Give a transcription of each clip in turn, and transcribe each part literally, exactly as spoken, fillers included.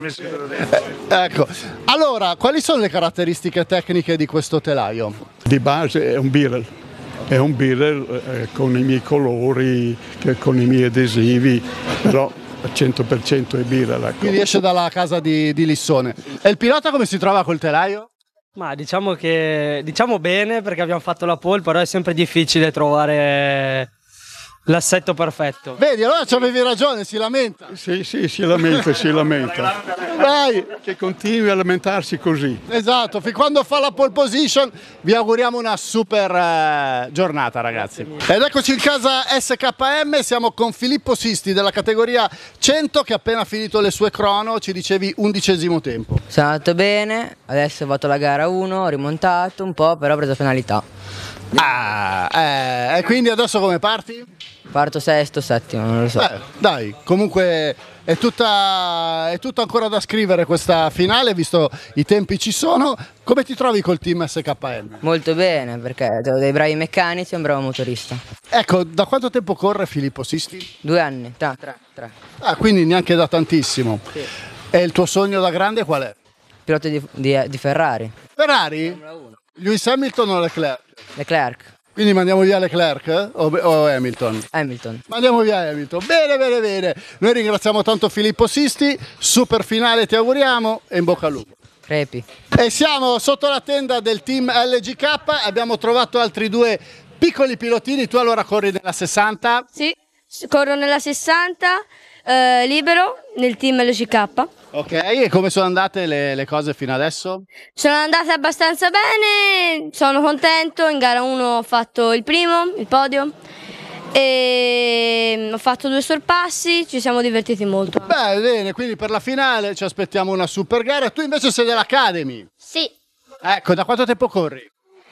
Ecco, allora, quali sono le caratteristiche tecniche di questo telaio? Di base è un birrel, è un birrel eh, con i miei colori, con i miei adesivi, però al cento per cento è birrel. Ecco. Quindi esce dalla casa di, di Lissone. E il pilota come si trova col telaio? Ma diciamo che diciamo bene, perché abbiamo fatto la pole, però è sempre difficile trovare l'assetto perfetto. Vedi, allora ci avevi ragione, si lamenta. Sì, sì, si lamenta, si lamenta. Dai! Che continui a lamentarsi così. Esatto, fin quando fa la pole position vi auguriamo una super eh, giornata, ragazzi. Ed eccoci in casa S K M, siamo con Filippo Sisti della categoria cento che ha appena finito le sue crono, ci dicevi undicesimo tempo. Sono andato bene, adesso ho fatto la gara uno, ho rimontato un po', però ho preso penalità. Ah, eh, e quindi adesso come parti? Parto sesto, settimo, non lo so. Beh, dai, comunque è tutta, è tutta ancora da scrivere questa finale, visto i tempi ci sono. Come ti trovi col team S K M? Molto bene, perché ho dei bravi meccanici e un bravo motorista. Ecco, da quanto tempo corre Filippo Sisti? Due anni, tre, tre, tre. Ah, quindi neanche da tantissimo. Sì. E il tuo sogno da grande qual è? Pilota di, di, di Ferrari. Ferrari? Lewis Hamilton o Leclerc? Leclerc. Quindi mandiamo via Leclerc eh? o, o Hamilton? Hamilton. Mandiamo via Hamilton. Bene, bene, bene. Noi ringraziamo tanto Filippo Sisti, super finale ti auguriamo e in bocca al lupo. Crepi. E siamo sotto la tenda del team L G K, abbiamo trovato altri due piccoli pilotini, tu allora corri nella sessanta? Sì, corro nella sessanta, eh, libero, nel team L G K. Ok, e come sono andate le, le cose fino adesso? Sono andate abbastanza bene, sono contento, in gara uno ho fatto il primo, il podio, e ho fatto due sorpassi, ci siamo divertiti molto. Beh, bene, quindi per la finale ci aspettiamo una super gara, tu invece sei dell'Academy. Sì. Ecco, da quanto tempo corri?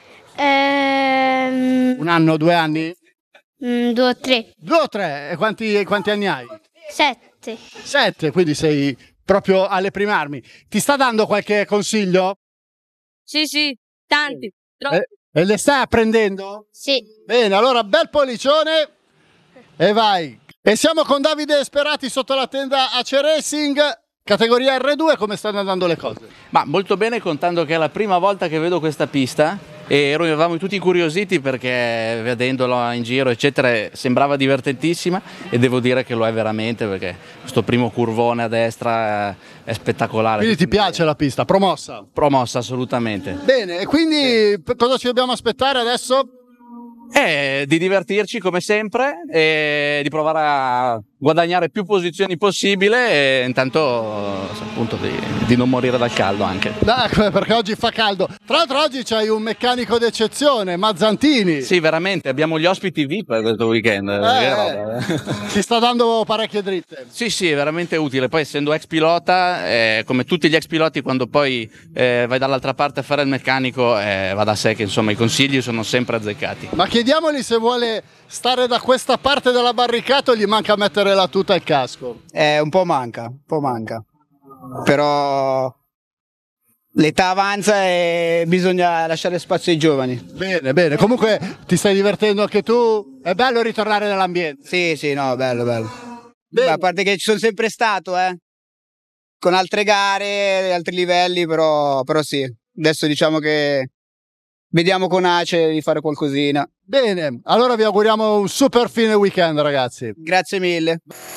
Ehm, Un anno, due anni? mm, due o tre. Due o tre? E quanti, quanti anni hai? Sette. Sette, quindi sei proprio alle prime armi. Ti sta dando qualche consiglio? Sì, sì, tanti. Troppi. E, e le stai apprendendo? Sì. Bene, allora bel pollicione e vai. E siamo con Davide Sperati sotto la tenda A C Racing, categoria R due, come stanno andando le cose? Ma molto bene, contando che è la prima volta che vedo questa pista e eravamo tutti incuriositi perché vedendola in giro eccetera sembrava divertentissima e devo dire che lo è veramente, perché questo primo curvone a destra è spettacolare. Quindi ti piace la pista, promossa? Promossa, assolutamente. Bene, e quindi sì. Cosa ci dobbiamo aspettare adesso? Eh, di divertirci come sempre e di provare a guadagnare più posizioni possibile e intanto appunto di, di non morire dal caldo anche. Dai, perché oggi fa caldo. Tra l'altro oggi c'hai un meccanico d'eccezione, Mazzantini. Sì, veramente, abbiamo gli ospiti V I P questo weekend. Eh, ti sta dando parecchie dritte. Sì, sì, è veramente utile. Poi essendo ex pilota, eh, come tutti gli ex piloti, quando poi eh, vai dall'altra parte a fare il meccanico, eh, va da sé che insomma i consigli sono sempre azzeccati. Ma chiediamogli se vuole stare da questa parte della barricata o gli manca mettere la tuta e il casco. Eh, un po' manca, un po' manca. Però l'età avanza e bisogna lasciare spazio ai giovani. Bene, bene. Comunque ti stai divertendo anche tu? È bello ritornare nell'ambiente. Sì, sì, no, bello, bello. Beh, a parte che ci sono sempre stato, eh. Con altre gare, altri livelli, però, però sì. Adesso diciamo che vediamo con Ace di fare qualcosina. Bene, allora vi auguriamo un super fine weekend, ragazzi. Grazie mille.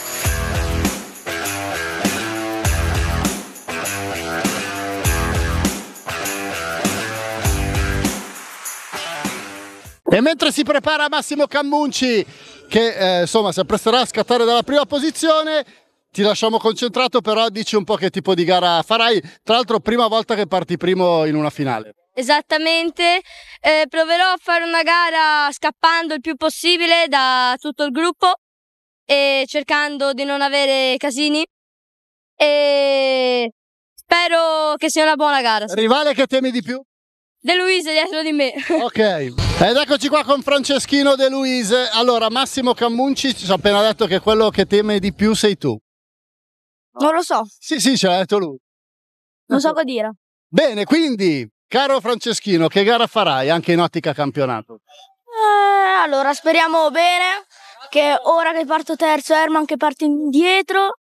E mentre si prepara Massimo Cammunci, che eh, insomma si appresterà a scattare dalla prima posizione, ti lasciamo concentrato, però dici un po' che tipo di gara farai. Tra l'altro prima volta che parti primo in una finale. Esattamente, eh, proverò a fare una gara scappando il più possibile da tutto il gruppo e cercando di non avere casini e spero che sia una buona gara. Rivale che temi di più? De Luise dietro di me. Ok, ed eccoci qua con Franceschino De Luise. Allora, Massimo Cammunci ci ha appena detto che quello che teme di più sei tu. Non lo so. Sì, sì, ce l'ha detto lui. Non so cosa dire. Bene, quindi, caro Franceschino, che gara farai anche in ottica campionato? Eh, allora, speriamo bene, che ora che parto terzo Herman che parte indietro